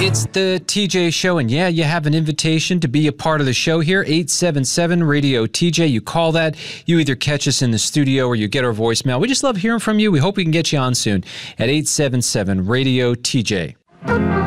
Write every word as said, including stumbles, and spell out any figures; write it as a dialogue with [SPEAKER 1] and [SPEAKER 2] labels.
[SPEAKER 1] It's the T J Show, and yeah, you have an invitation to be a part of the show here, eight seven seven radio T J. You call that, you either catch us in the studio or you get our voicemail. We just love hearing from you. We hope we can get you on soon at eight seven seven radio T J.